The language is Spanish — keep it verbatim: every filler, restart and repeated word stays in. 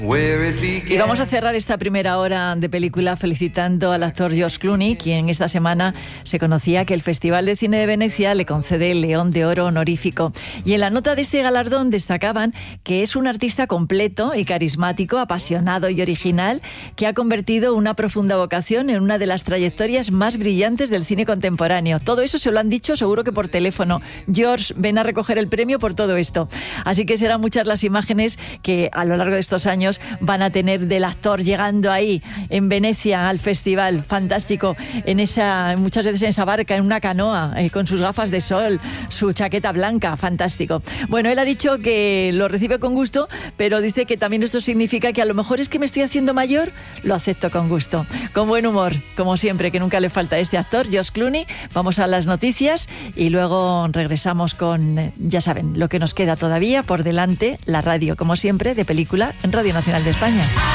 Y vamos a cerrar esta primera hora de película felicitando al actor George Clooney, quien esta semana se conocía que el Festival de Cine de Venecia le concede el León de Oro honorífico. Y en la nota de este galardón destacaban que es un artista completo y carismático, apasionado y original, que ha convertido una profunda vocación en una de las trayectorias más brillantes del cine contemporáneo. Todo eso se lo han dicho seguro que por teléfono. George, ven a recoger el premio por todo esto. Así que serán muchas las imágenes que a lo largo de estos años van a tener del actor llegando ahí en Venecia al festival, fantástico, en esa, muchas veces en esa barca, en una canoa, eh, con sus gafas de sol, su chaqueta blanca, fantástico. Bueno, él ha dicho que lo recibe con gusto, pero dice que también esto significa que a lo mejor es que me estoy haciendo mayor, lo acepto con gusto, con buen humor, como siempre, que nunca le falta a este actor, George Clooney. Vamos a las noticias y luego regresamos con, ya saben, lo que nos queda todavía por delante, la radio, como siempre, de película en Radio Nacional de España.